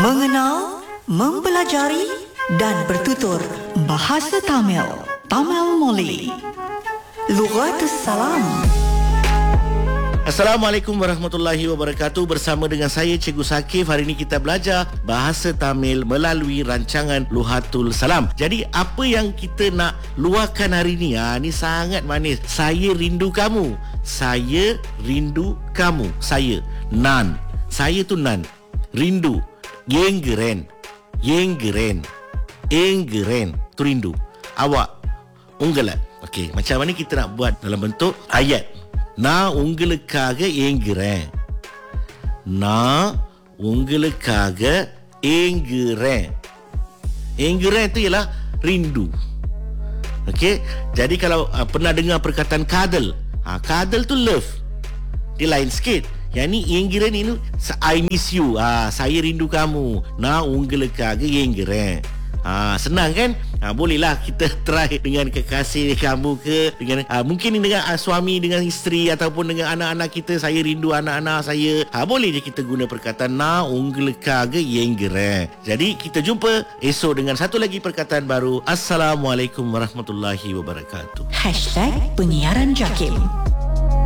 Mengenal, mempelajari dan bertutur bahasa Tamil. Tamil Moli. Lughatus Salam. Assalamualaikum warahmatullahi wabarakatuh. Bersama dengan saya Cikgu Sakif. Hari ini kita belajar bahasa Tamil melalui rancangan Lughatul Salam. Jadi apa yang kita nak luahkan hari ini? Ni sangat manis. Saya rindu kamu. Saya rindu kamu. Saya Nan. Saya tu Nan. Rindu. Yengeren. Yengeren. Engeren. Tu rindu. Awak. Unggalat. Okey, macam mana kita nak buat dalam bentuk ayat? நான் உங்களுக்காக ஏங்குறேன். நான் உங்களுக்காக ஏங்குறேன். Énguren tu ialah rindu. Okey, jadi kalau pernah dengar perkataan kadal, kadal tu love. Dia lain sikit. Yang ni énguren ni I miss you. Saya rindu kamu. நான் உங்களுக்காக ஏங்குறேன். Senang kan? Bolehlah kita try dengan kekasih kamu ke, dengan mungkin dengan suami, dengan isteri ataupun dengan anak-anak kita. Saya rindu anak-anak saya. Boleh je kita guna perkataan na ungalukkaga yengகிறேன். Jadi kita jumpa esok dengan satu lagi perkataan baru. Assalamualaikum warahmatullahi wabarakatuh. #penyiaran Jakim.